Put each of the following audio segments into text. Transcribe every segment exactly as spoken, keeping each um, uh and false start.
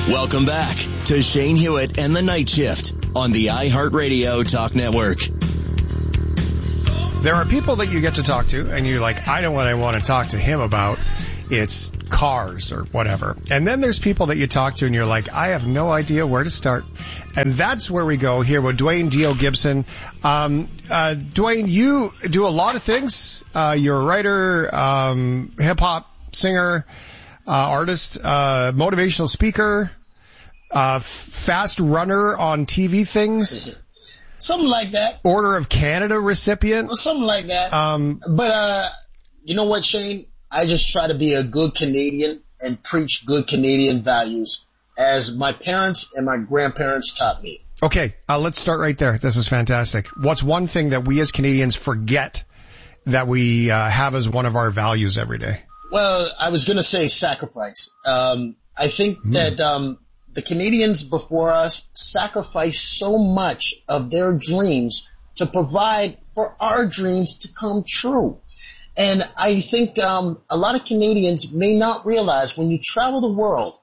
Welcome back to Shane Hewitt and the Night Shift on the iHeartRadio Talk Network. There are people that you get to talk to, and you're like, I know what I want to talk to him about. It's cars or whatever. And then there's people that you talk to, and you're like, I have no idea where to start. And that's where we go here with Dwayne Dio Gibson. Um, uh, Dwayne, you do a lot of things. Uh, you're a writer, um, hip-hop singer, uh, artist, uh, motivational speaker, uh, f- fast runner on T V things. Something like that. Order of Canada recipient. Well, something like that. Um, but, uh, you know what, Shane? I just try to be a good Canadian and preach good Canadian values as my parents and my grandparents taught me. Okay, uh, let's start right there. This is fantastic. What's one thing that we as Canadians forget that we uh, have as one of our values every day? Well, I was going to say sacrifice. Um, I think mm. that um, the Canadians before us sacrificed so much of their dreams to provide for our dreams to come true. And I think um, a lot of Canadians may not realize when you travel the world,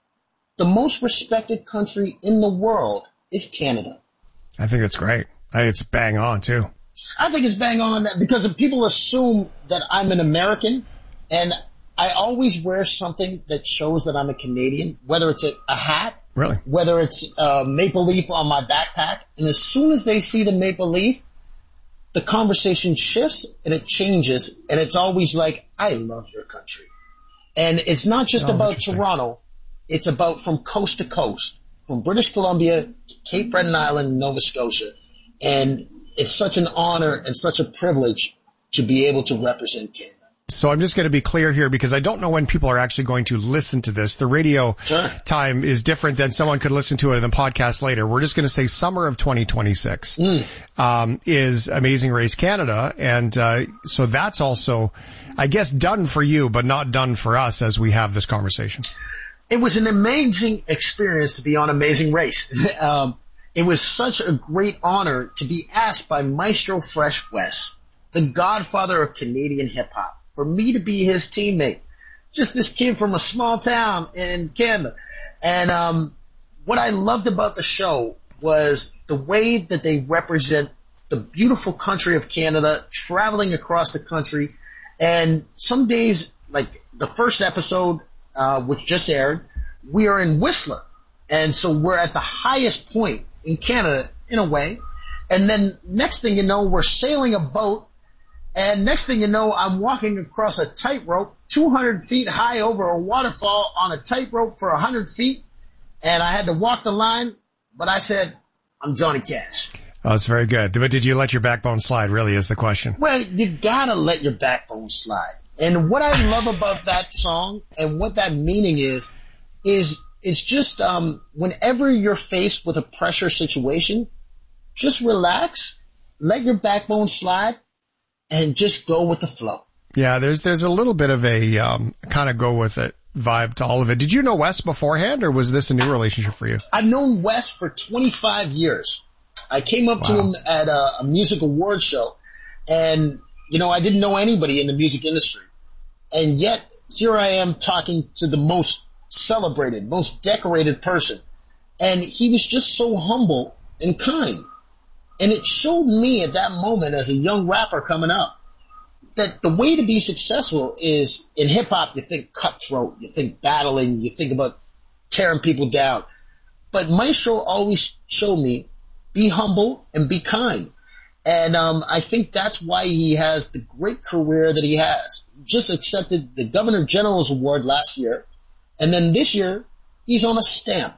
the most respected country in the world is Canada. I think it's great. I think it's bang on, too. I think it's bang on because people assume that I'm an American, and I always wear something that shows that I'm a Canadian, whether it's a, a hat, really, whether it's a maple leaf on my backpack. And as soon as they see the maple leaf, the conversation shifts and it changes, and it's always like, I love your country. And it's not just oh, about Toronto. It's about from coast to coast, from British Columbia to Cape Breton Island, Nova Scotia. And it's such an honor and such a privilege to be able to represent Canada. So I'm just going to be clear here because I don't know when people are actually going to listen to this. The radio sure. time is different than someone could listen to it in the podcast later. We're just going to say summer of twenty twenty-six mm. um, is Amazing Race Canada. And uh, so that's also, I guess, done for you, but not done for us as we have this conversation. It was an amazing experience to be on Amazing Race. um, it was such a great honor to be asked by Maestro Fresh Wes, the godfather of Canadian hip-hop, for me to be his teammate. Just this kid from a small town in Canada. And um, what I loved about the show was the way that they represent the beautiful country of Canada, traveling across the country. And some days, like the first episode, uh, which just aired, we are in Whistler. And so we're at the highest point in Canada, in a way. And then next thing you know, we're sailing a boat. And next thing you know, I'm walking across a tightrope two hundred feet high over a waterfall on a tightrope for one hundred feet. And I had to walk the line, but I said, I'm Johnny Cash. Oh, that's very good. But did you let your backbone slide, really, is the question. Well, you gotta let your backbone slide. And what I love about that song and what that meaning is, is it's just um whenever you're faced with a pressure situation, just relax, let your backbone slide, and just go with the flow. Yeah, there's there's a little bit of a um, kind of go with it vibe to all of it. Did you know Wes beforehand, or was this a new relationship for you? I've known Wes for twenty-five years. I came up wow. to him at a, a music award show, and, you know, I didn't know anybody in the music industry. And yet, here I am talking to the most celebrated, most decorated person. And he was just so humble and kind. And it showed me at that moment as a young rapper coming up that the way to be successful is in hip hop, you think cutthroat, you think battling, you think about tearing people down. But Maestro always showed me be humble and be kind. And um, I think that's why he has the great career that he has. Just accepted the Governor General's Award last year. And then this year, he's on a stamp.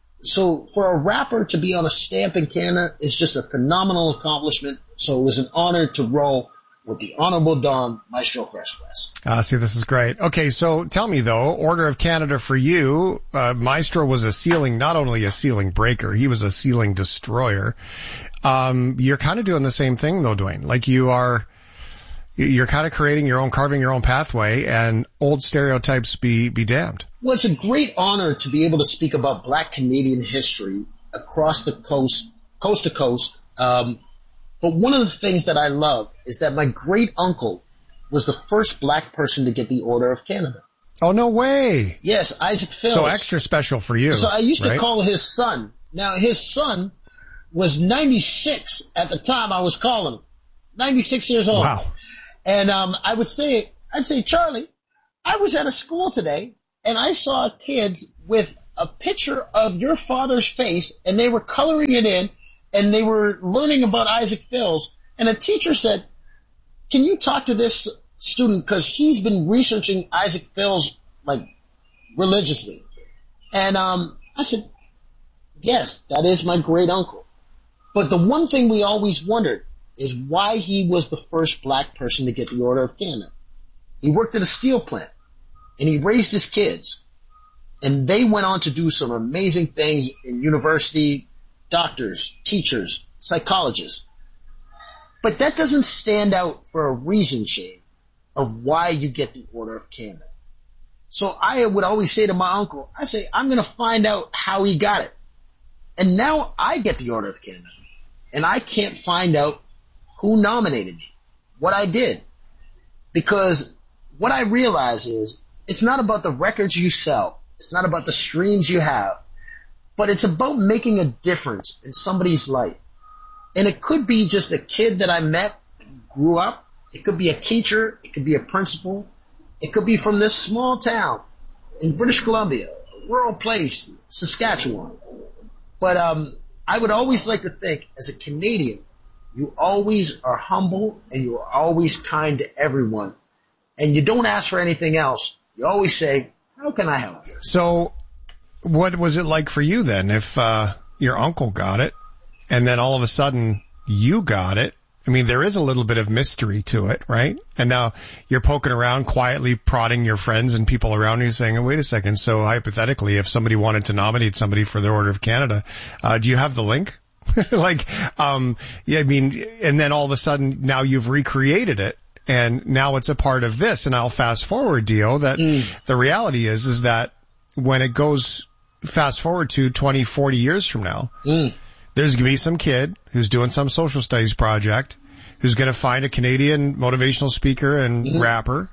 So for a rapper to be on a stamp in Canada is just a phenomenal accomplishment. So it was an honor to roll with the Honorable Don, Maestro Fresh Wes. Ah, see, this is great. Okay, so tell me, though, Order of Canada for you, uh, Maestro was a ceiling, not only a ceiling breaker, he was a ceiling destroyer. Um, you're kind of doing the same thing, though, Dwayne. Like you are, you're kind of creating your own, carving your own pathway, and old stereotypes be, be damned. Well, it's a great honor to be able to speak about Black Canadian history across the coast, coast to coast. Um, but one of the things that I love is that my great uncle was the first Black person to get the Order of Canada. Oh, no way. Yes, Isaac Phils. So extra special for you. So I used to right? call his son. Now, his son was ninety-six at the time I was calling him. ninety-six years old. Wow. And um, I would say, I'd say, Charlie, I was at a school today, and I saw kids with a picture of your father's face, and they were coloring it in, and they were learning about Isaac Phils. And a teacher said, can you talk to this student, because he's been researching Isaac Phils, like, religiously. And um, I said, yes, that is my great uncle. But the one thing we always wondered is why he was the first black person to get the Order of Canada. He worked at a steel plant, and he raised his kids. And they went on to do some amazing things in university, doctors, teachers, psychologists. But that doesn't stand out for a reason, Shane, of why you get the Order of Canada. So I would always say to my uncle, I say, I'm going to find out how he got it. And now I get the Order of Canada. And I can't find out who nominated me, what I did. Because what I realize is it's not about the records you sell. It's not about the streams you have. But it's about making a difference in somebody's life. And it could be just a kid that I met, grew up. It could be a teacher. It could be a principal. It could be from this small town in British Columbia, a rural place, Saskatchewan. But um, I would always like to think, as a Canadian, you always are humble and you are always kind to everyone. And you don't ask for anything else. You always say, how can I help you? So what was it like for you then if uh, your uncle got it and then all of a sudden you got it? I mean, there is a little bit of mystery to it, right? And now you're poking around quietly, prodding your friends and people around you saying, oh, wait a second. So hypothetically, if somebody wanted to nominate somebody for the Order of Canada, uh, do you have the link? like, um, yeah, I mean, and then all of a sudden now you've recreated it and now it's a part of this. And I'll fast forward, Dio, that mm. the reality is, is that when it goes fast forward to twenty, forty years from now, mm. there's going to be some kid who's doing some social studies project who's going to find a Canadian motivational speaker and mm-hmm. rapper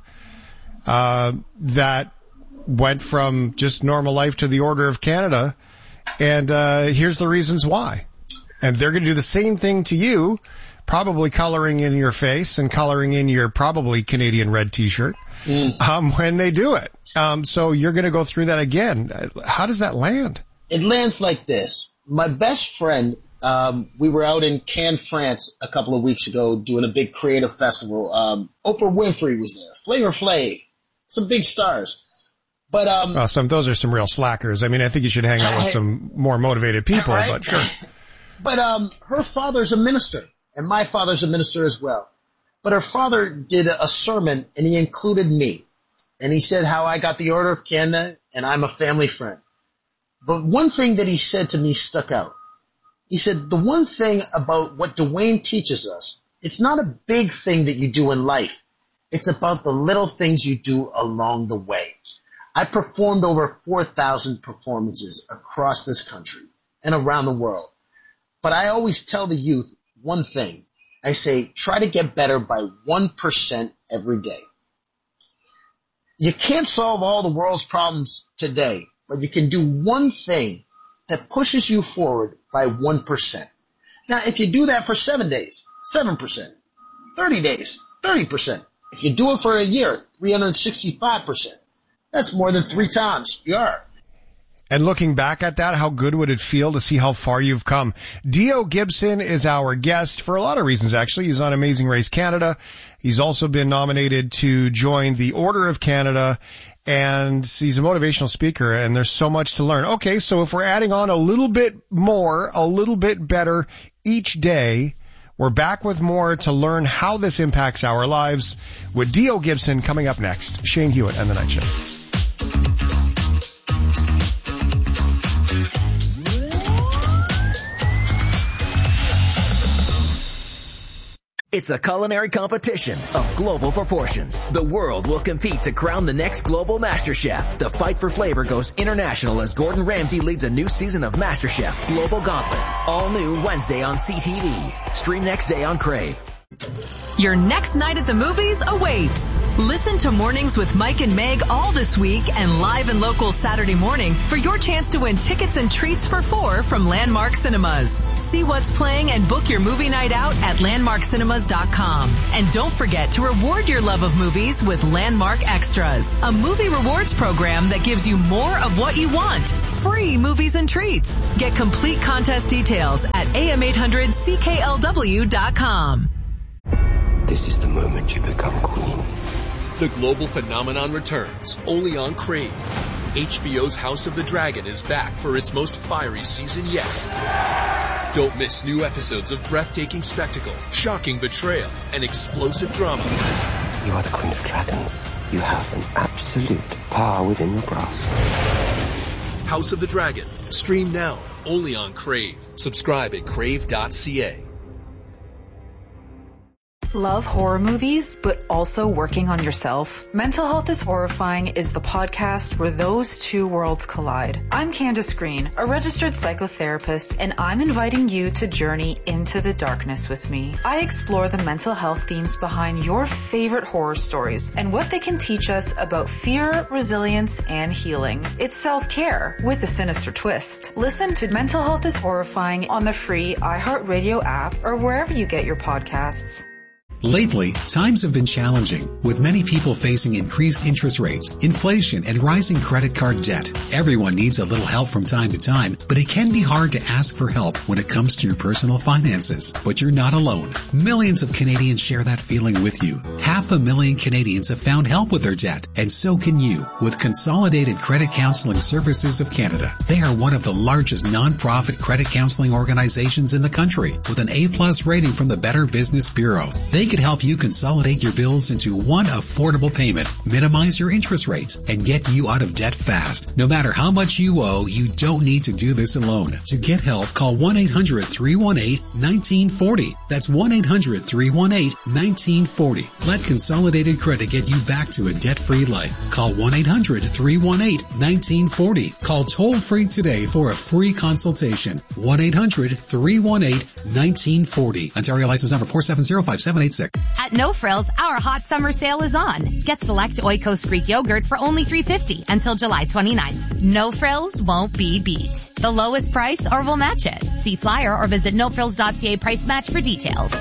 uh, that went from just normal life to the Order of Canada. And uh, here's the reasons why. And they're going to do the same thing to you, probably coloring in your face and coloring in your probably Canadian red T-shirt mm. um, when they do it. Um, so you're going to go through that again. How does that land? It lands like this. My best friend, um, we were out in Cannes, France a couple of weeks ago doing a big creative festival. Um, Oprah Winfrey was there, Flavor Flav, some big stars. But um, well, some those are some real slackers. I mean, I think you should hang out with some more motivated people, right? But sure. But um, her father's a minister, and my father's a minister as well. But her father did a sermon, and he included me. And he said how I got the Order of Canada, and I'm a family friend. But one thing that he said to me stuck out. He said, the one thing about what Dwayne teaches us, it's not a big thing that you do in life. It's about the little things you do along the way. I performed over four thousand performances across this country and around the world. But I always tell the youth one thing. I say, try to get better by one percent every day. You can't solve all the world's problems today, but you can do one thing that pushes you forward by one percent. Now, if you do that for seven days, seven percent. thirty days, thirty percent. If you do it for a year, three hundred sixty-five percent. That's more than three times you are. And looking back at that, how good would it feel to see how far you've come? Dio Gibson is our guest for a lot of reasons, actually. He's on Amazing Race Canada. He's also been nominated to join the Order of Canada, and he's a motivational speaker, and there's so much to learn. Okay, so if we're adding on a little bit more, a little bit better each day, we're back with more to learn how this impacts our lives with Dio Gibson coming up next. Shane Hewitt and the Night Shift. It's a culinary competition of global proportions. The world will compete to crown the next global Master Chef. The fight for flavor goes international as Gordon Ramsay leads a new season of Master Chef Global Gauntlet. All new Wednesday on C T V. Stream next day on Crave. Your next night at the movies awaits. Listen to Mornings with Mike and Meg all this week and live and local Saturday morning for your chance to win tickets and treats for four from Landmark Cinemas. See what's playing and book your movie night out at landmark cinemas dot com. And don't forget to reward your love of movies with Landmark Extras, a movie rewards program that gives you more of what you want. Free movies and treats. Get complete contest details at A M eight hundred C K L W dot com. This is the moment you become queen. The global phenomenon returns, only on Crave. H B O's House of the Dragon is back for its most fiery season yet. Don't miss new episodes of breathtaking spectacle, shocking betrayal, and explosive drama. You are the Queen of Dragons. You have an absolute power within your grasp. House of the Dragon. Stream now, only on Crave. Subscribe at crave dot c a. Love horror movies, but also working on yourself? Mental Health is Horrifying is the podcast where those two worlds collide. I'm Candace Green, a registered psychotherapist, and I'm inviting you to journey into the darkness with me. I explore the mental health themes behind your favorite horror stories and what they can teach us about fear, resilience, and healing. It's self-care with a sinister twist. Listen to Mental Health is Horrifying on the free iHeartRadio app or wherever you get your podcasts. Lately, times have been challenging, with many people facing increased interest rates, inflation, and rising credit card debt. Everyone needs a little help from time to time, but it can be hard to ask for help when it comes to your personal finances. But you're not alone. Millions of Canadians share that feeling with you. Half a million Canadians have found help with their debt, and so can you with Consolidated Credit Counseling Services of Canada. They are one of the largest non-profit credit counseling organizations in the country, with an A-plus rating from the Better Business Bureau. They could help you consolidate your bills into one affordable payment, minimize your interest rates, and get you out of debt fast. No matter how much you owe, you don't need to do this alone. To get help, call one eight hundred three one eight one nine four zero. That's one eight hundred three one eight one nine four zero. Let Consolidated Credit get you back to a debt-free life. Call one eight hundred three one eight one nine four zero. Call toll-free today for a free consultation. one eight hundred three one eight one nine four zero. Ontario license number four seven zero five seven eight six. At No Frills, our hot summer sale is on. Get select Oikos Greek yogurt for only three dollars and fifty cents until July twenty-ninth. No Frills won't be beat. The lowest price or we'll match it. See flyer or visit no frills dot c a price match for details.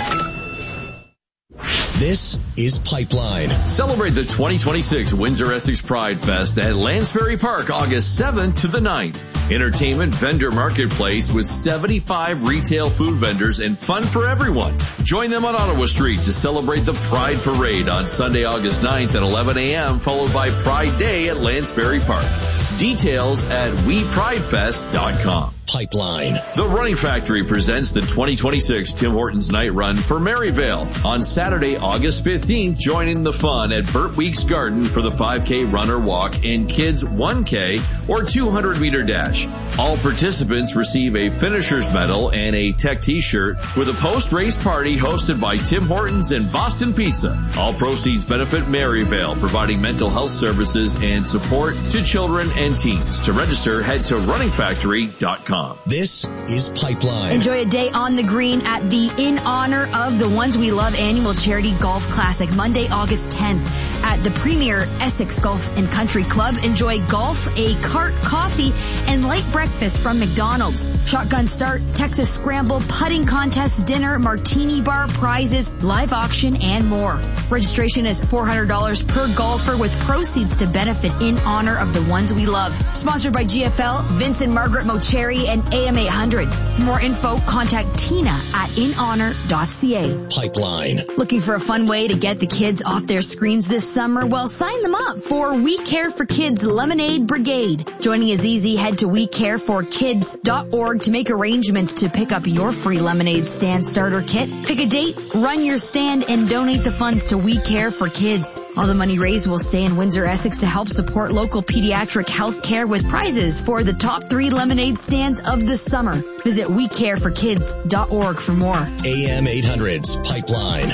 This is Pipeline. Celebrate the twenty twenty-six Windsor Essex Pride Fest at Lansbury Park August seventh to the ninth. Entertainment vendor marketplace with seventy-five retail food vendors and fun for everyone. Join them on Ottawa Street to celebrate the Pride Parade on Sunday, August ninth at eleven a.m. followed by Pride Day at Lansbury Park. Details at we pride fest dot com. Pipeline. The Running Factory presents the twenty twenty-six Tim Hortons Night Run for Maryvale. On Saturday, August fifteenth, join in the fun at Burt Weeks Garden for the five K run or walk and kids one K or two hundred meter dash. All participants receive a finisher's medal and a tech t-shirt with a post-race party hosted by Tim Hortons and Boston Pizza. All proceeds benefit Maryvale, providing mental health services and support to children and teens. To register, head to running factory dot com. This is Pipeline. Enjoy a day on the green at the In Honor of the Ones We Love annual charity golf classic, Monday, August tenth at the premier Essex Golf and Country Club. Enjoy golf, a cart, coffee, and light breakfast from McDonald's. Shotgun start, Texas scramble, putting contest, dinner, martini bar, prizes, live auction, and more. Registration is four hundred dollars per golfer with proceeds to benefit In Honor of the Ones We Love. Sponsored by G F L, Vince and Margaret Mocheri, and A M eight hundred. For more info, contact Tina at in honor dot c a. Pipeline. Looking for a fun way to get the kids off their screens this summer? Well, sign them up for We Care for Kids Lemonade Brigade. Joining is easy. Head to we care for kids dot org to make arrangements to pick up your free lemonade stand starter kit. Pick a date, run your stand, and donate the funds to We Care for Kids. All the money raised will stay in Windsor, Essex to help support local pediatric health care with prizes for the top three lemonade stands of the summer. Visit we care for kids dot org for more. A M eight hundred's Pipeline.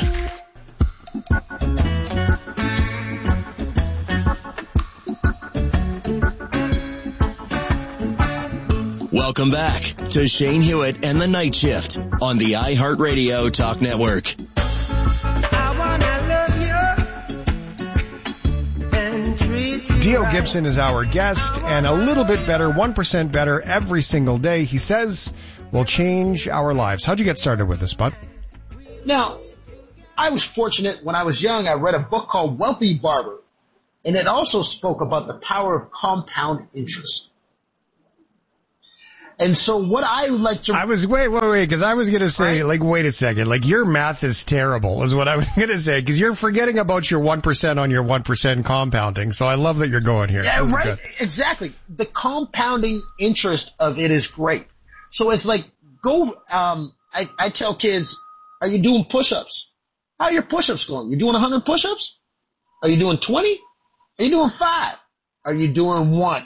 Welcome back to Shane Hewitt and the Night Shift on the iHeartRadio Talk Network. I wanna love you. Dio Gibson is our guest, and a little bit better, one percent better every single day, he says, will change our lives. How'd you get started with this, bud? Now, I was fortunate when I was young. I read a book called Wealthy Barber, and it also spoke about the power of compound interest. And so what I would like to... I was, wait, wait, wait, because I was going to say, right? like, wait a second, like, your math is terrible, is what I was going to say, because you're forgetting about your one percent on your one percent compounding, so I love that you're going here. Yeah, right, exactly. The compounding interest of it is great. So it's like, go, um, I, I tell kids, are you doing push-ups? How are your push-ups going? You doing one hundred push-ups? Are you doing twenty? Are you doing five? Are you doing one?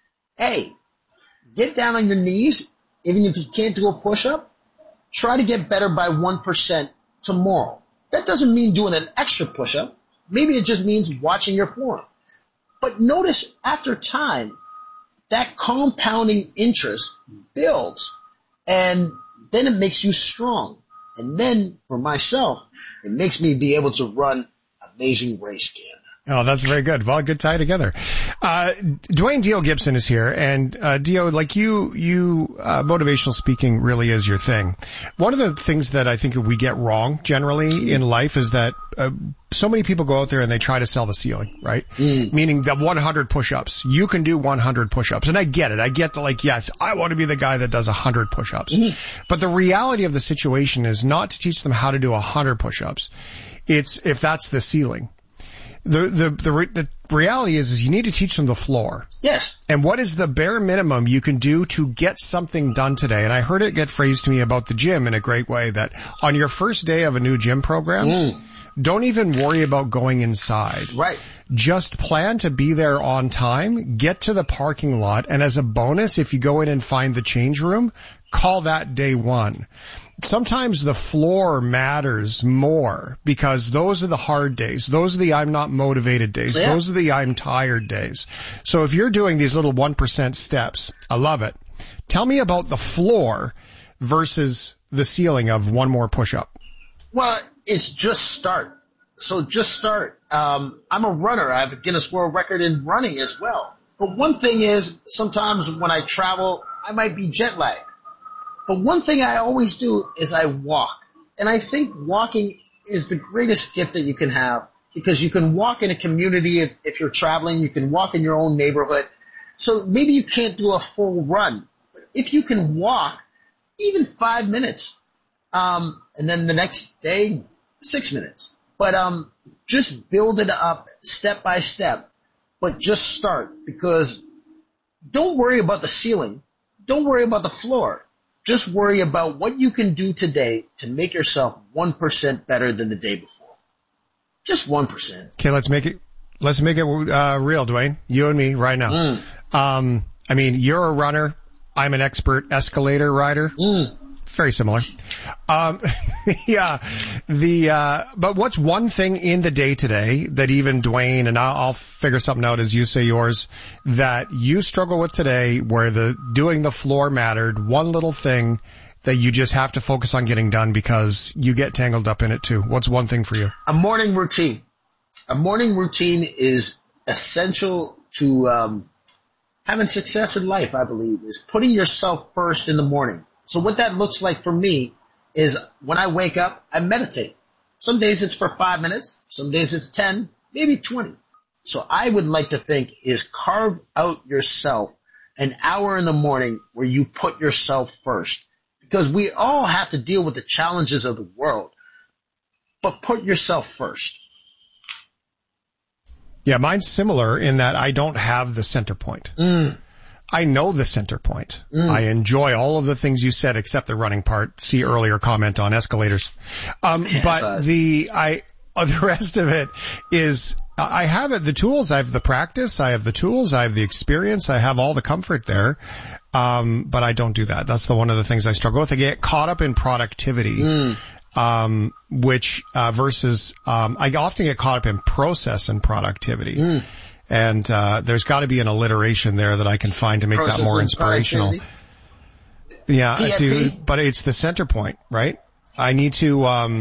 Hey, get down on your knees. Even if you can't do a push-up, try to get better by one percent tomorrow. That doesn't mean doing an extra push-up. Maybe it just means watching your form. But notice after time, that compounding interest builds, and then it makes you strong. And then, for myself, it makes me be able to run Amazing Race again. Oh, that's very good. Well, good tie together. Uh, Dwayne Dio Gibson is here, and uh, Dio, like you, you uh, motivational speaking really is your thing. One of the things that I think we get wrong generally in life is that uh, so many people go out there and they try to sell the ceiling, right? Mm. Meaning the one hundred push-ups. You can do one hundred push-ups, and I get it. I get the like, yes, I want to be the guy that does one hundred push-ups. Mm. But the reality of the situation is not to teach them how to do one hundred push-ups. It's if that's the ceiling. The, the, the, the reality is, is you need to teach them the floor. Yes. And what is the bare minimum you can do to get something done today? And I heard it get phrased to me about the gym in a great way, that on your first day of a new gym program, mm. don't even worry about going inside. Right. Just plan to be there on time, get to the parking lot, and as a bonus, if you go in and find the change room, call that day one. Sometimes the floor matters more because those are the hard days. Those are the I'm not motivated days. Yeah. Those are the I'm tired days. So if you're doing these little one percent steps, I love it. Tell me about the floor versus the ceiling of one more push-up. Well, it's just start. So just start. Um, I'm a runner. I have a Guinness World Record in running as well. But one thing is, sometimes when I travel, I might be jet lagged. But one thing I always do is I walk. And I think walking is the greatest gift that you can have, because you can walk in a community. If, if you're traveling, you can walk in your own neighborhood. So maybe you can't do a full run. But if you can walk even five minutes, um, and then the next day, six minutes. But um, just build it up step by step. But just start, because don't worry about the ceiling. Don't worry about the floor. Just worry about what you can do today to make yourself one percent better than the day before. Just one percent. Okay, let's make it, let's make it, uh, real, Dwayne. You and me right now. Mm. Um, I mean, you're a runner. I'm an expert escalator rider. Mm. Very similar. Um, yeah, the, uh, but what's one thing in the day today that even Dwayne, and I'll, I'll figure something out as you say yours, that you struggle with today where the, doing the floor mattered, one little thing that you just have to focus on getting done because you get tangled up in it too. What's one thing for you? A morning routine. A morning routine is essential to, um, having success in life, I believe, is putting yourself first in the morning. So what that looks like for me is when I wake up, I meditate. Some days it's for five minutes. Some days it's ten, maybe twenty. So I would like to think is carve out yourself an hour in the morning where you put yourself first. Because we all have to deal with the challenges of the world. But put yourself first. Yeah, mine's similar in that I don't have the center point. Mm. I know the center point. Mm. I enjoy all of the things you said except the running part. See earlier comment on escalators. Um, yes, but uh, the, I, uh, the rest of it is, I have it, the tools, I have the practice, I have the tools, I have the experience, I have all the comfort there. Um, but I don't do that. That's the one of the things I struggle with. I get caught up in productivity. Mm. Um, which, uh, versus, um, I often get caught up in process and productivity. Mm. And, uh, there's got to be an alliteration there that I can find to make Process that more inspirational. Yeah, to, but it's the center point, right? I need to, um,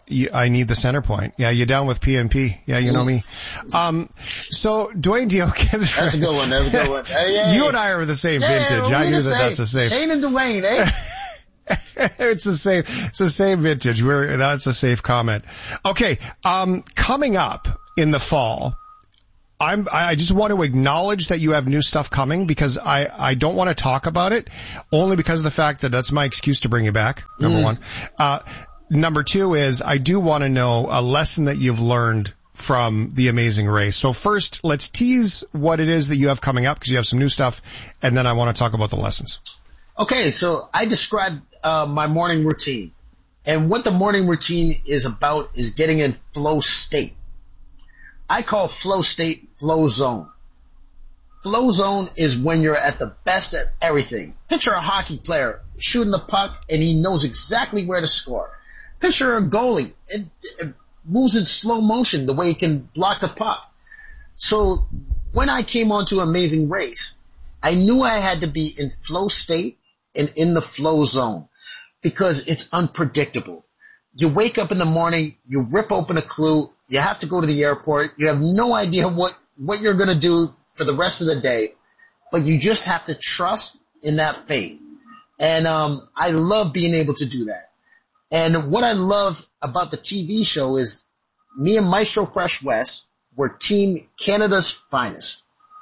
you, I need the center point. Yeah, you down with P and P. Yeah, you know me. Um, so Dwayne Dio Gibbs. That's a good one. That's a good one. Hey, hey. You and I are the same yeah, vintage. Yeah, I knew that same. that's the same. Shane and Dwayne, eh? It's the same. It's the same vintage. We're, that's a safe comment. Okay. Um, coming up in the fall, I'm, I just want to acknowledge that you have new stuff coming because I, I don't want to talk about it only because of the fact that that's my excuse to bring you back. Number mm. one. Uh, number two is I do want to know a lesson that you've learned from The Amazing Race. So first, let's tease what it is that you have coming up because you have some new stuff, and then I want to talk about the lessons. Okay, so I described uh, my morning routine, and what the morning routine is about is getting in flow state. I call flow state flow zone. Flow zone is when you're at the best at everything. Picture a hockey player shooting the puck, and he knows exactly where to score. Picture a goalie. It, it moves in slow motion the way he can block the puck. So when I came onto Amazing Race, I knew I had to be in flow state and in the flow zone because it's unpredictable. You wake up in the morning, you rip open a Clue, you have to go to the airport, you have no idea what, what you're going to do for the rest of the day, but you just have to trust in that faith. And um I love being able to do that. And what I love about the T V show is me and Maestro Fresh Wes were Team Canada's Finest.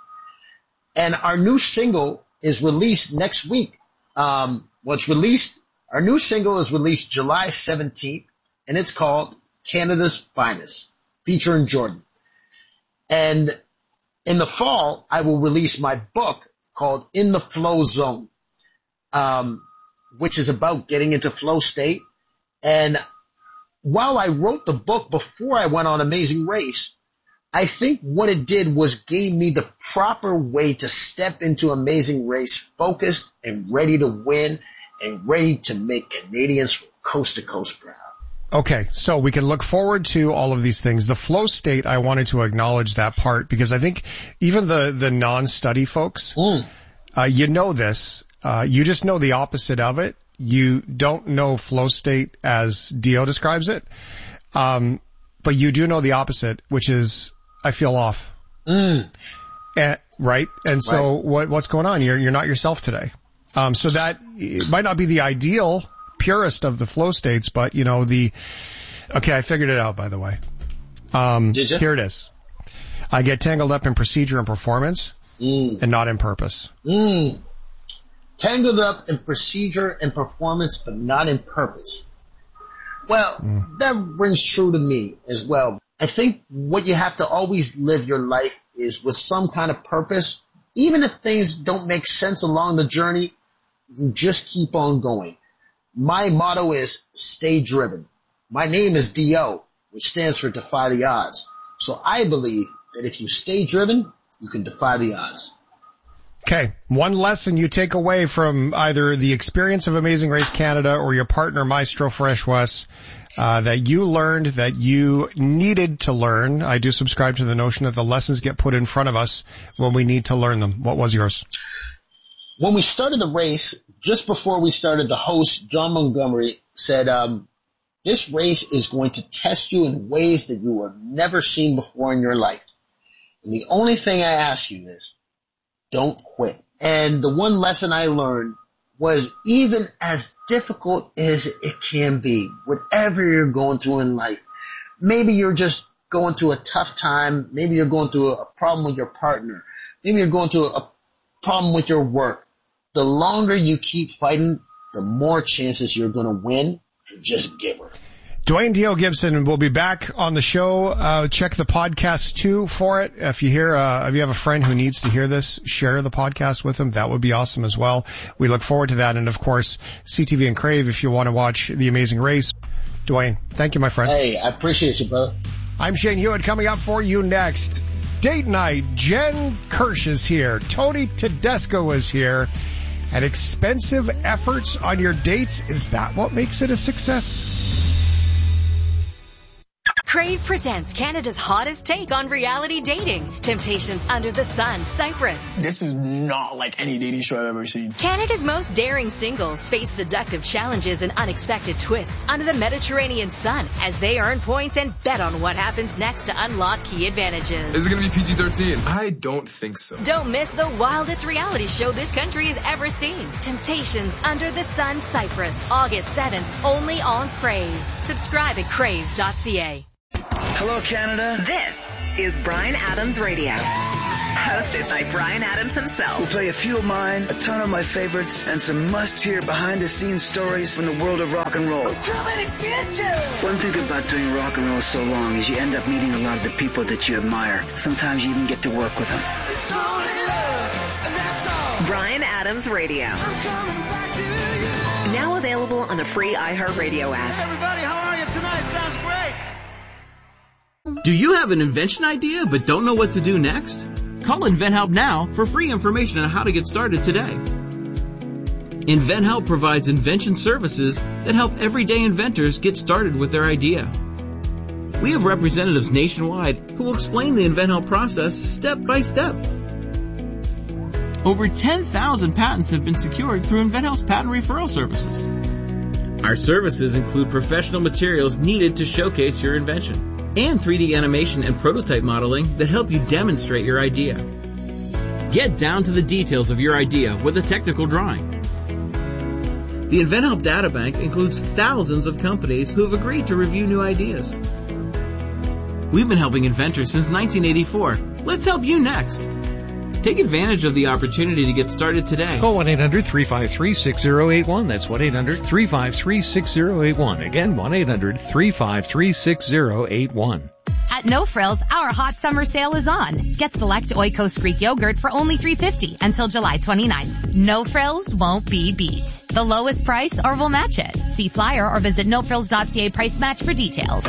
And our new single is released next week. Um, well, it's released, our new single is released July seventeenth, and it's called Canada's Finest, featuring Jordan. And in the fall, I will release my book called In the Flow Zone, um, which is about getting into flow state. And while I wrote the book before I went on Amazing Race, I think what it did was gave me the proper way to step into Amazing Race focused and ready to win and ready to make Canadians from coast to coast proud. Okay, so we can look forward to all of these things. The flow state, I wanted to acknowledge that part because I think even the, the non-study folks, mm. uh, you know this, uh, you just know the opposite of it. You don't know flow state as Dio describes it, um, but you do know the opposite, which is I feel off. Mm. And, right? And so right. what what's going on? You're you're not yourself today. Um, so that it might not be the ideal purest of the flow states, but you know the. Okay, I figured it out. By the way, um, did you? Here it is. I get tangled up in procedure and performance, mm. and not in purpose. Mm. Tangled up in procedure and performance, but not in purpose. Well, mm. that rings true to me as well. I think what you have to always live your life is with some kind of purpose. Even if things don't make sense along the journey, you just keep on going. My motto is stay driven. My name is D O, which stands for Defy the Odds. So I believe that if you stay driven, you can defy the odds. Okay, one lesson you take away from either the experience of Amazing Race Canada or your partner Maestro Fresh Wes, uh, that you learned that you needed to learn. I do subscribe to the notion that the lessons get put in front of us when we need to learn them. What was yours? When we started the race, just before we started, the host, John Montgomery, said, um, this race is going to test you in ways that you have never seen before in your life. And the only thing I ask you is, don't quit. And the one lesson I learned was even as difficult as it can be, whatever you're going through in life, maybe you're just going through a tough time, maybe you're going through a problem with your partner, maybe you're going through a problem with your work. The longer you keep fighting, the more chances you're going to win, and just give her. Dwayne Dio Gibson will be back on the show. Uh, check the podcast too for it. If you hear, uh, if you have a friend who needs to hear this, share the podcast with them. That would be awesome as well. We look forward to that. And of course, C T V and Crave if you want to watch The Amazing Race. Dwayne, thank you, my friend. Hey, I appreciate you, brother. I'm Shane Hewitt. Coming up for you next. Date night. Jen Kirsch is here. Tony Tedesco is here. And expensive efforts on your dates, is that what makes it a success? Crave presents Canada's hottest take on reality dating. Temptations Under the Sun, Cyprus. This is not like any dating show I've ever seen. Canada's most daring singles face seductive challenges and unexpected twists under the Mediterranean sun as they earn points and bet on what happens next to unlock key advantages. Is it going to be P G thirteen? I don't think so. Don't miss the wildest reality show this country has ever seen. Temptations Under the Sun, Cyprus, August seventh, only on Crave. Subscribe at crave dot c a. Hello, Canada. This is Bryan Adams Radio. Hosted by Bryan Adams himself. We'll play a few of mine, a ton of my favorites, and some must-hear behind-the-scenes stories from the world of rock and roll. I'm coming to get you! One thing about doing rock and roll so long is you end up meeting a lot of the people that you admire. Sometimes you even get to work with them. It's only love, and that's all. Bryan Adams Radio. I'm coming back to you. Now available on the free iHeartRadio app. Hey, everybody, how are you tonight? Sounds great. Do you have an invention idea but don't know what to do next? Call InventHelp now for free information on how to get started today. InventHelp provides invention services that help everyday inventors get started with their idea. We have representatives nationwide who will explain the InventHelp process step by step. Over ten thousand patents have been secured through InventHelp's patent referral services. Our services include professional materials needed to showcase your invention, and three D animation and prototype modeling that help you demonstrate your idea. Get down to the details of your idea with a technical drawing. The InventHelp Databank includes thousands of companies who have agreed to review new ideas. We've been helping inventors since nineteen eighty-four. Let's help you next. Take advantage of the opportunity to get started today. Call one eight hundred three five three six zero eight one. That's one eight hundred three five three six zero eight one. Again, one eight hundred three five three six zero eight one. At No Frills, our hot summer sale is on. Get select Oikos Greek yogurt for only three dollars and fifty cents until July twenty-ninth. No Frills won't be beat. The lowest price or we'll match it. See flyer or visit no frills dot c a price match for details.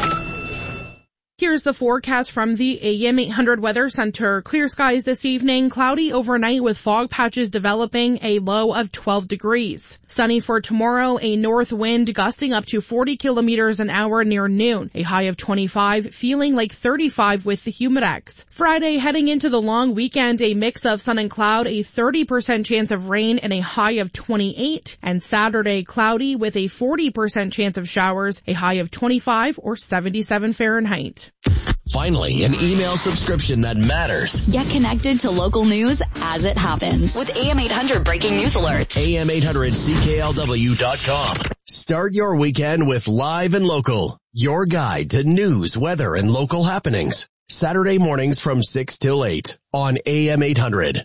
Here's the forecast from the A M eight hundred Weather Center. Clear skies this evening, cloudy overnight with fog patches developing, a low of twelve degrees. Sunny for tomorrow, a north wind gusting up to forty kilometers an hour near noon, a high of twenty-five, feeling like thirty-five with the Humidex. Friday, heading into the long weekend, a mix of sun and cloud, a thirty percent chance of rain and a high of twenty-eight. And Saturday, cloudy with a forty percent chance of showers, a high of twenty-five or seventy-seven Fahrenheit. Finally, an email subscription that matters. Get connected to local news as it happens with A M eight hundred breaking news alerts. A M eight hundred C K L W dot com. Start your weekend with Live and Local, your guide to news, weather, and local happenings. Saturday mornings from six till eight on A M eight hundred.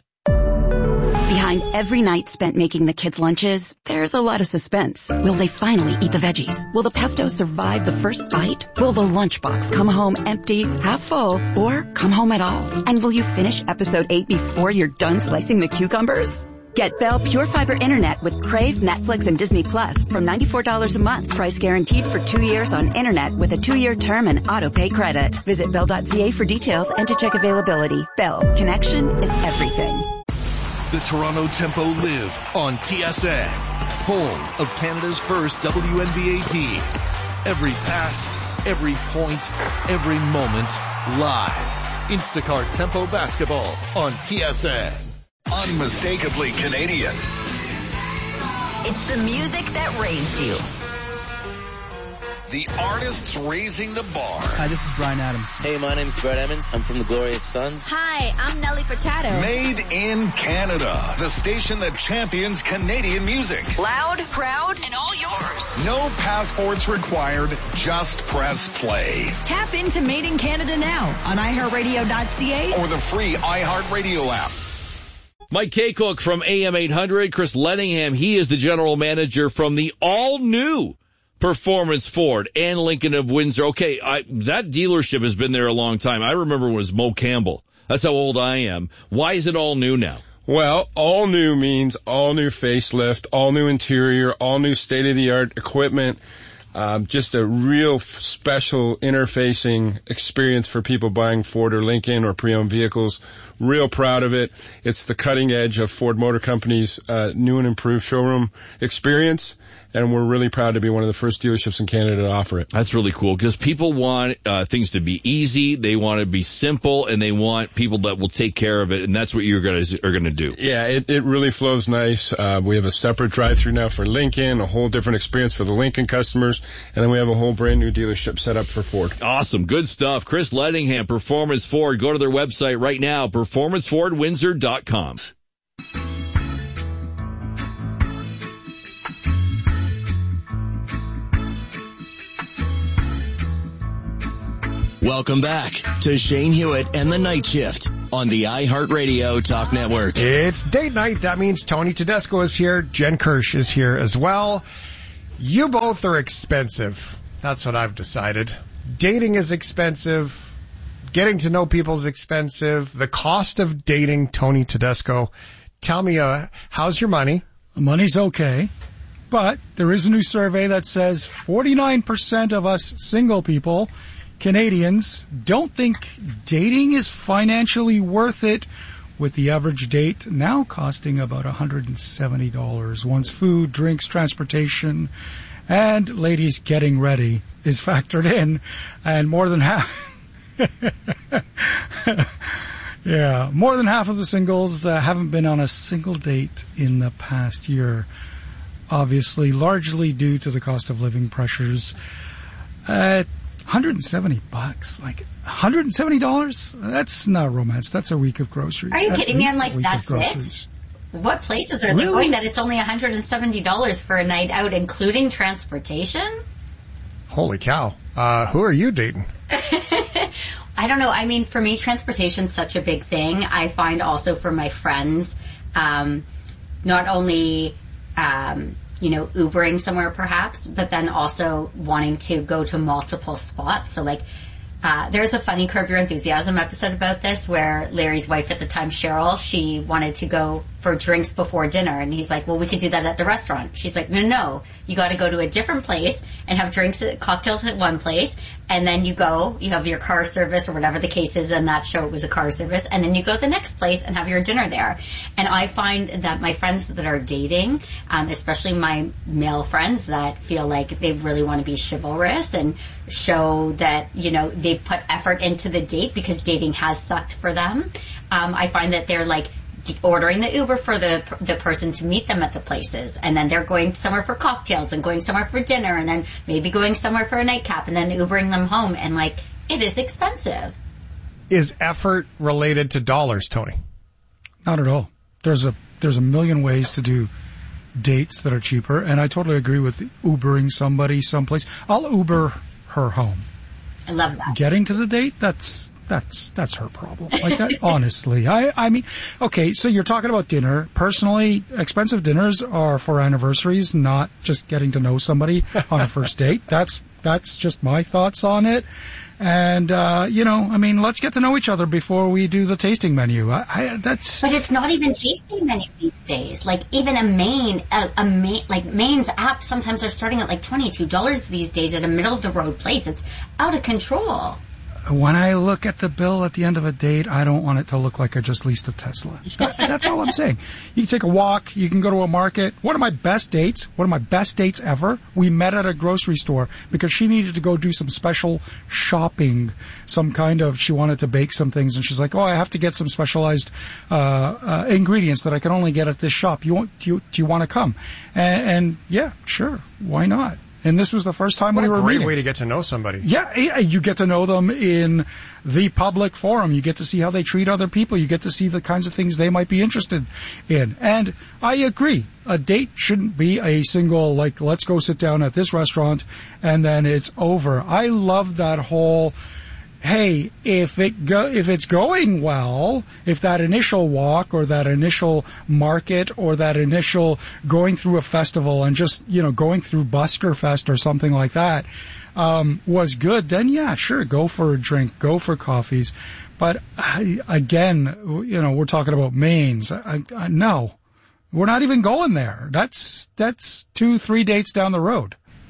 Behind every night spent making the kids' lunches, there's a lot of suspense. Will they finally eat the veggies? Will the pesto survive the first bite? Will the lunchbox come home empty, half full, or come home at all? And will you finish episode eight before you're done slicing the cucumbers? Get Bell Pure Fiber Internet with Crave, Netflix, and Disney Plus from ninety-four dollars a month. Price guaranteed for two years on Internet with a two-year term and auto-pay credit. Visit bell dot c a for details and to check availability. Bell. Connection is everything. The Toronto Tempo live on T S N, home of Canada's first W N B A team. Every pass, every point, every moment, live. Instacart Tempo Basketball on T S N. Unmistakably Canadian. It's the music that raised you. The artists raising the bar. Hi, this is Bryan Adams. Hey, my name's Brett Emmons. I'm from the Glorious Sons. Hi, I'm Nelly Furtado. Made in Canada. The station that champions Canadian music. Loud, proud, and all yours. No passports required. Just press play. Tap into Made in Canada now on i heart radio dot c a or the free iHeartRadio app. Mike Kaycook from A M eight hundred. Chris Lenningham, he is the general manager from the all-new Performance Ford and Lincoln of Windsor. Okay, I, that dealership has been there a long time. I remember when it was Mo Campbell. That's how old I am. Why is it all new now? Well, all new means all new facelift, all new interior, all new state-of-the-art equipment. Um, just a real f- special interfacing experience for people buying Ford or Lincoln or pre-owned vehicles. Real proud of it. It's the cutting edge of Ford Motor Company's uh, new and improved showroom experience. And we're really proud to be one of the first dealerships in Canada to offer it. That's really cool because people want uh, things to be easy, they want to be simple, and they want people that will take care of it, and that's what you guys are going to do. Yeah, it, it really flows nice. Uh, we have a separate drive-through now for Lincoln, a whole different experience for the Lincoln customers, and then we have a whole brand new dealership set up for Ford. Awesome. Good stuff. Chris Lettingham, Performance Ford. Go to their website right now, performance ford windsor dot com. Welcome back to Shane Hewitt and the Night Shift on the iHeartRadio Talk Network. It's date night. That means Tony Tedesco is here. Jen Kirsch is here as well. You both are expensive. That's what I've decided. Dating is expensive. Getting to know people is expensive. The cost of dating, Tony Tedesco. Tell me, uh, how's your money? Money's okay. But there is a new survey that says forty-nine percent of us single people, Canadians, don't think dating is financially worth it, with the average date now costing about one hundred seventy dollars. Once food, drinks, transportation, and ladies getting ready is factored in, and more than half... yeah, more than half of the singles uh, haven't been on a single date in the past year. Obviously, largely due to the cost of living pressures. Uh, one hundred seventy bucks, like one hundred seventy dollars. That's not romance. That's a week of groceries. Are you At kidding me? I'm least a like, week that's of groceries. it? What places are Really? they going that it's only one hundred seventy dollars for a night out, including transportation? Holy cow. Uh, who are you dating? I don't know. I mean, for me, transportation's such a big thing. I find also for my friends, um, not only, um, you know, Ubering somewhere perhaps, but then also wanting to go to multiple spots. So like, uh, there's a funny Curb Your Enthusiasm episode about this where Larry's wife at the time, Cheryl, she wanted to go for drinks before dinner. And he's like, well, we could do that at the restaurant. She's like, no, no, you got to go to a different place and have drinks, cocktails at one place. And then you go, you have your car service or whatever the case is. In that show, it was a car service. And then you go to the next place and have your dinner there. And I find that my friends that are dating, um, especially my male friends that feel like they really want to be chivalrous and show that, you know, they've put effort into the date because dating has sucked for them. Um, I find that they're like, ordering the Uber for the the person to meet them at the places, and then they're going somewhere for cocktails and going somewhere for dinner, and then maybe going somewhere for a nightcap, and then Ubering them home, and like, it is expensive. Is effort related to dollars, Tony? Not at all. There's a there's a million ways to do dates that are cheaper, and I totally agree with Ubering somebody someplace. I'll Uber her home. I love that. Getting to the date, that's That's that's her problem. Like that, honestly. I I mean, okay, so you're talking about dinner. Personally, expensive dinners are for anniversaries, not just getting to know somebody on a first date. That's that's just my thoughts on it. And uh, you know, I mean, let's get to know each other before we do the tasting menu. I, I that's. But it's not even tasting menu these days. Like even a main, a, a main, like Maine's app sometimes are starting at like twenty-two dollars these days at a middle of the road place. It's out of control. When I look at the bill at the end of a date, I don't want it to look like I just leased a Tesla. That, that's all I'm saying. You can take a walk. You can go to a market. One of my best dates, one of my best dates ever, we met at a grocery store because she needed to go do some special shopping, some kind of, she wanted to bake some things, and she's like, oh, I have to get some specialized uh, uh ingredients that I can only get at this shop. You want, do you, do you want to come? And, and yeah, sure. Why not? And this was the first time what we were meeting. What a great way to get to know somebody. Yeah, yeah, you get to know them in the public forum. You get to see how they treat other people. You get to see the kinds of things they might be interested in. And I agree. A date shouldn't be a single, like, let's go sit down at this restaurant and then it's over. I love that whole, hey, if it go, if it's going well, if that initial walk or that initial market or that initial going through a festival and just, you know, going through Busker Fest or something like that, um, was good, then yeah, sure, go for a drink, go for coffees. But I, again, you know, we're talking about mains. I, I, no, we're not even going there. That's, that's two, three dates down the road.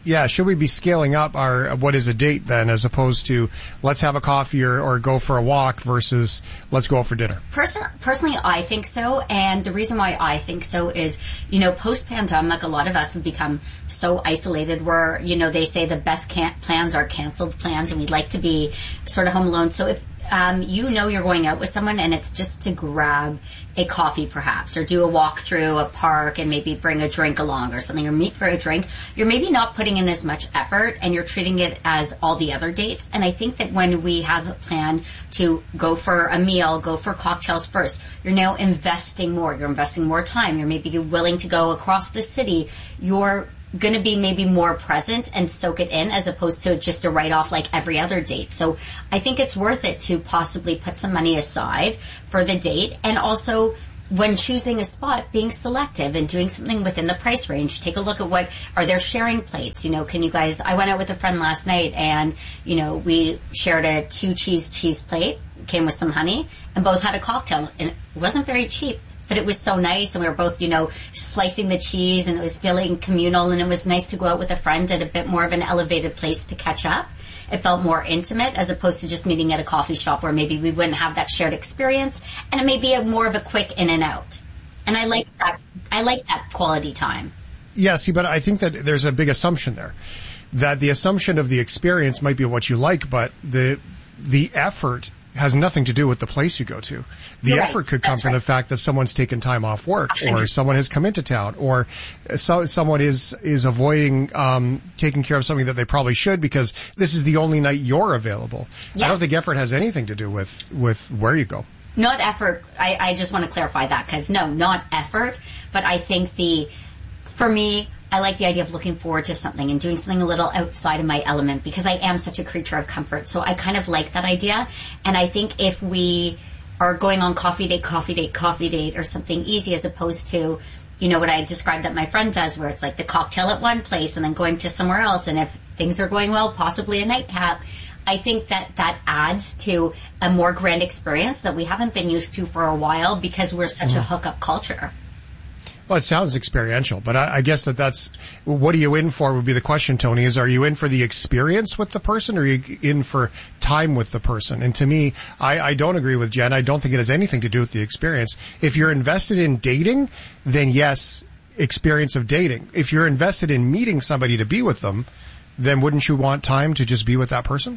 Yeah, should we be scaling up our what is a date then, as opposed to let's have a coffee or, or go for a walk versus let's go out for dinner? Person, personally, I think so, and the reason why I think so is, you know, post-pandemic, a lot of us have become so isolated where, you know, they say the best can- plans are canceled plans, and we'd like to be sort of home alone. So if um, you know you're going out with someone and it's just to grab a coffee perhaps, or do a walk through a park and maybe bring a drink along or something, or meet for a drink, you're maybe not putting in as much effort and you're treating it as all the other dates. And I think that when we have a plan to go for a meal, go for cocktails first, you're now investing more. You're investing more time. You're maybe willing to go across the city. You're going to be maybe more present and soak it in, as opposed to just a write-off like every other date. So I think it's worth it to possibly put some money aside for the date, and also when choosing a spot, being selective and doing something within the price range. Take a look at what are there sharing plates. You know, can you guys, I went out with a friend last night and, you know, we shared a two cheese cheese plate, came with some honey, and both had a cocktail, and it wasn't very cheap. But it was so nice, and we were both, you know, slicing the cheese, and it was feeling communal, and it was nice to go out with a friend at a bit more of an elevated place to catch up. It felt more intimate, as opposed to just meeting at a coffee shop where maybe we wouldn't have that shared experience, and it may be a more of a quick in and out. And I like that. I like that quality time. Yeah, see, but I think that there's a big assumption there. That the assumption of the experience might be what you like, but the the effort has nothing to do with the place you go to. The You're effort right. could come That's from right. the fact that someone's taken time off work, one hundred or someone has come into town, or so, someone is is avoiding um, taking care of something that they probably should because this is the only night you're available. Yes. I don't think effort has anything to do with, with where you go. Not effort. I, I just want to clarify that, because no, not effort. But I think the, for me, I like the idea of looking forward to something and doing something a little outside of my element, because I am such a creature of comfort. So I kind of like that idea. And I think if we are going on coffee date, coffee date, coffee date, or something easy, as opposed to, you know, what I described that my friend does, where it's like the cocktail at one place and then going to somewhere else. And if things are going well, possibly a nightcap. I think that that adds to a more grand experience that we haven't been used to for a while, because we're such mm. a hookup culture. Well, it sounds experiential, but I, I guess that that's, what are you in for would be the question, Tony, is are you in for the experience with the person, or are you in for time with the person? And to me, I, I don't agree with Jen. I don't think it has anything to do with the experience. If you're invested in dating, then yes, experience of dating. If you're invested in meeting somebody to be with them, then wouldn't you want time to just be with that person?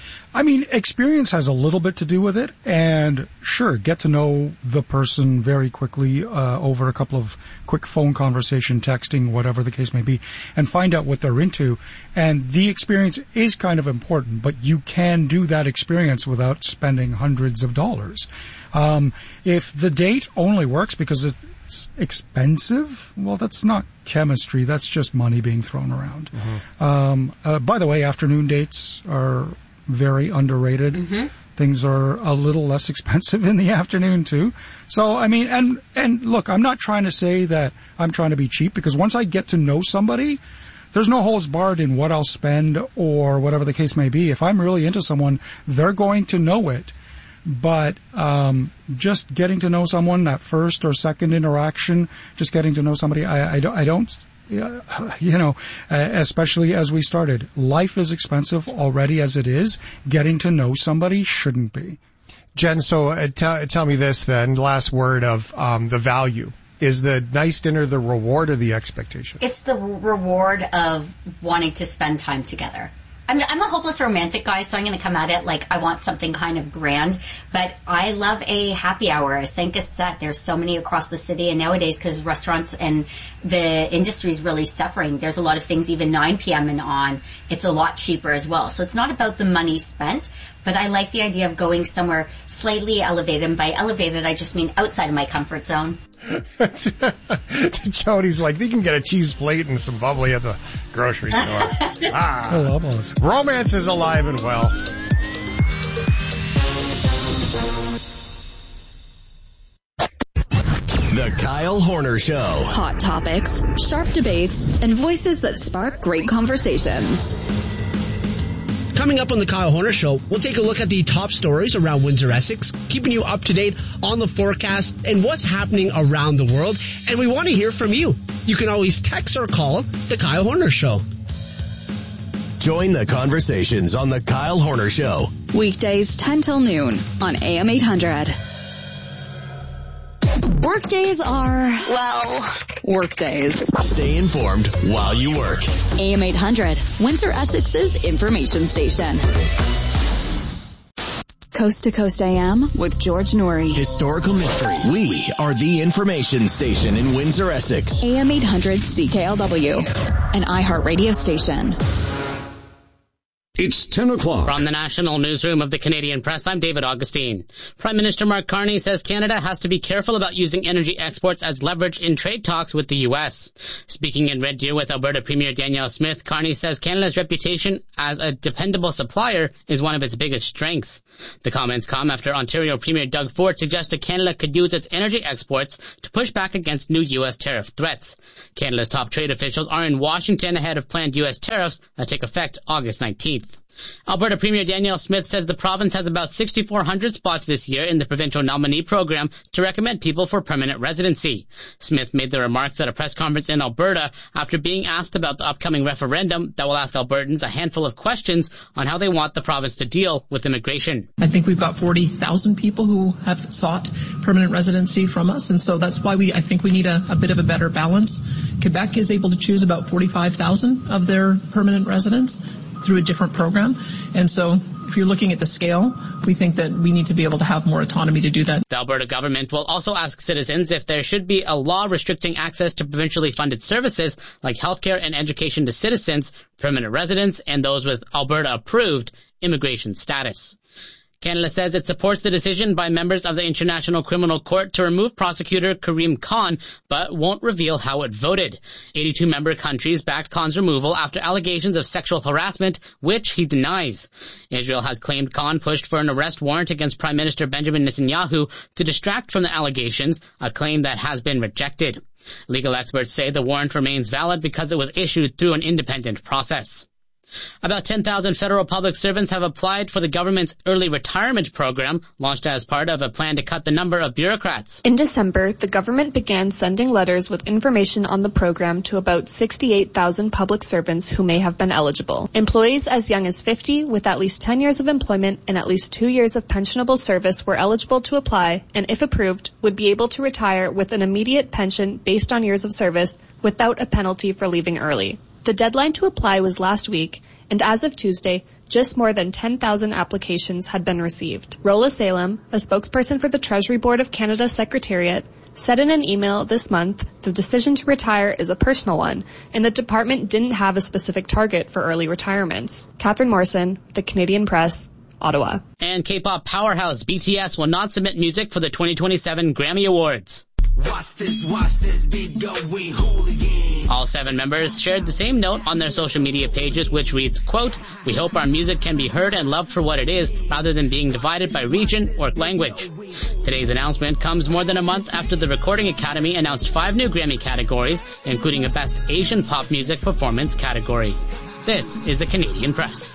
I mean, experience has a little bit to do with it, and sure, get to know the person very quickly uh, over a couple of quick phone conversation, texting, whatever the case may be, and find out what they're into. And the experience is kind of important, but you can do that experience without spending hundreds of dollars. Um, if the date only works because it's expensive, well, that's not chemistry. That's just money being thrown around. Mm-hmm. Um, uh, by the way, afternoon dates are very underrated. Mm-hmm. Things are a little less expensive in the afternoon too. So, I mean, and, and look, I'm not trying to say that I'm trying to be cheap, because once I get to know somebody, there's no holds barred in what I'll spend or whatever the case may be. If I'm really into someone, they're going to know it. But um, just getting to know someone, that first or second interaction, just getting to know somebody, I, I don't, I don't you know, especially as we started, life is expensive already as it is. Getting to know somebody shouldn't be. Jen, so uh, t- tell me this then, last word of um, the value. Is the nice dinner the reward or the expectation? It's the reward of wanting to spend time together. I'm, I'm a hopeless romantic guy, so I'm going to come at it like I want something kind of grand. But I love a happy hour, a Sanka set. There's so many across the city, and nowadays, because restaurants and the industry is really suffering, there's a lot of things even nine p.m. and on. It's a lot cheaper as well. So it's not about the money spent, but I like the idea of going somewhere slightly elevated. And by elevated, I just mean outside of my comfort zone. Jody's like, you can get a cheese plate and some bubbly at the grocery store. Ah, I love those. Romance is alive and well. The Kyle Horner Show. Hot topics, sharp debates, and voices that spark great conversations. Coming up on the Kyle Horner Show, we'll take a look at the top stories around Windsor, Essex, keeping you up to date on the forecast and what's happening around the world. And we want to hear from you. You can always text or call the Kyle Horner Show. Join the conversations on the Kyle Horner Show. Weekdays ten till noon on A M eight hundred. Workdays are, well, workdays. Stay informed while you work. A M eight hundred, Windsor Essex's information station. Coast to Coast A M with George Noory. Historical mystery. We are the information station in Windsor, Essex. A M eight hundred C K L W, an iHeartRadio station. It's ten o'clock. From the National Newsroom of the Canadian Press, I'm David Augustine. Prime Minister Mark Carney says Canada has to be careful about using energy exports as leverage in trade talks with the U S. Speaking in Red Deer with Alberta Premier Danielle Smith, Carney says Canada's reputation as a dependable supplier is one of its biggest strengths. The comments come after Ontario Premier Doug Ford suggested Canada could use its energy exports to push back against new U S tariff threats. Canada's top trade officials are in Washington ahead of planned U S tariffs that take effect August nineteenth. Alberta Premier Danielle Smith says the province has about six thousand four hundred spots this year in the provincial nominee program to recommend people for permanent residency. Smith made the remarks at a press conference in Alberta after being asked about the upcoming referendum that will ask Albertans a handful of questions on how they want the province to deal with immigration. I think we've got forty thousand people who have sought permanent residency from us, and so that's why we I think we need a, a bit of a better balance. Quebec is able to choose about forty-five thousand of their permanent residents through a different program. And so if you're looking at the scale, we think that we need to be able to have more autonomy to do that. The Alberta government will also ask citizens if there should be a law restricting access to provincially funded services like healthcare and education to citizens, permanent residents, and those with Alberta-approved immigration status. Canada says it supports the decision by members of the International Criminal Court to remove prosecutor Karim Khan, but won't reveal how it voted. eighty-two member countries backed Khan's removal after allegations of sexual harassment, which he denies. Israel has claimed Khan pushed for an arrest warrant against Prime Minister Benjamin Netanyahu to distract from the allegations, a claim that has been rejected. Legal experts say the warrant remains valid because it was issued through an independent process. About ten thousand federal public servants have applied for the government's early retirement program, launched as part of a plan to cut the number of bureaucrats. In December, the government began sending letters with information on the program to about sixty-eight thousand public servants who may have been eligible. Employees as young as fifty with at least ten years of employment and at least two years of pensionable service were eligible to apply, and if approved, would be able to retire with an immediate pension based on years of service without a penalty for leaving early. The deadline to apply was last week, and as of Tuesday, just more than ten thousand applications had been received. Rola Salem, a spokesperson for the Treasury Board of Canada's Secretariat, said in an email this month the decision to retire is a personal one, and the department didn't have a specific target for early retirements. Catherine Morrison, The Canadian Press, Ottawa. And K-pop powerhouse B T S will not submit music for the twenty twenty-seven Grammy Awards. Watch this, watch this beat go, we hooligan. All seven members shared the same note on their social media pages, which reads, quote, "We hope our music can be heard and loved for what it is, rather than being divided by region or language." Today's announcement comes more than a month after the Recording Academy announced five new Grammy categories, including a Best Asian Pop Music Performance category. This is the Canadian Press.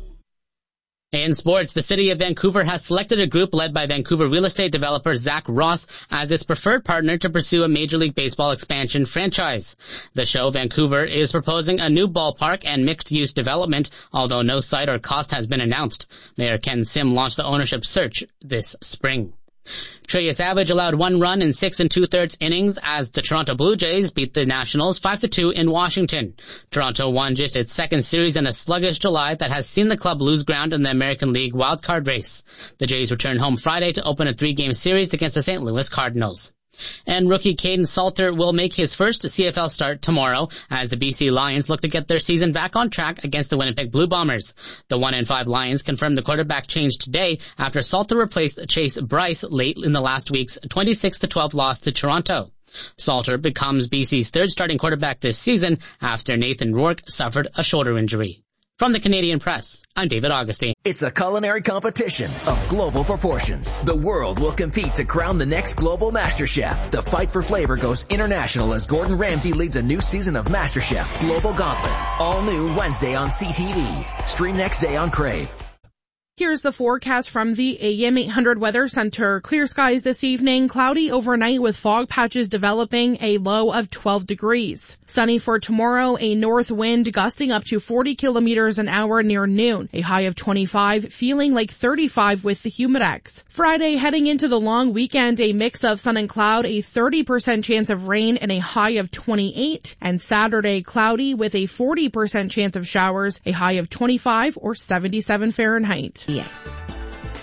In sports, the city of Vancouver has selected a group led by Vancouver real estate developer Zach Ross as its preferred partner to pursue a Major League Baseball expansion franchise. The show, Vancouver, is proposing a new ballpark and mixed-use development, although no site or cost has been announced. Mayor Ken Sim launched the ownership search this spring. Trey Savage allowed one run in six and two-thirds innings as the Toronto Blue Jays beat the Nationals five to two in Washington. Toronto won just its second series in a sluggish July that has seen the club lose ground in the American League wildcard race. The Jays return home Friday to open a three-game series against the Saint Louis Cardinals. And rookie Caden Salter will make his first C F L start tomorrow as the B C Lions look to get their season back on track against the Winnipeg Blue Bombers. The one and five Lions confirmed the quarterback change today after Salter replaced Chase Bryce late in the last week's twenty-six to twelve loss to Toronto. Salter becomes B C's third starting quarterback this season after Nathan Rourke suffered a shoulder injury. From the Canadian Press, I'm David Augustine. It's a culinary competition of global proportions. The world will compete to crown the next global master chef. The fight for flavor goes international as Gordon Ramsay leads a new season of MasterChef Global Gauntlet. All new Wednesday on C T V. Stream next day on Crave. Here's the forecast from the A M eight hundred Weather Center. Clear skies this evening, cloudy overnight with fog patches developing, a low of twelve degrees. Sunny for tomorrow, a north wind gusting up to forty kilometers an hour near noon, a high of twenty-five, feeling like thirty-five with the Humidex. Friday, heading into the long weekend, a mix of sun and cloud, a thirty percent chance of rain and a high of twenty-eight. And Saturday, cloudy with a forty percent chance of showers, a high of twenty-five or seventy-seven Fahrenheit. Yeah.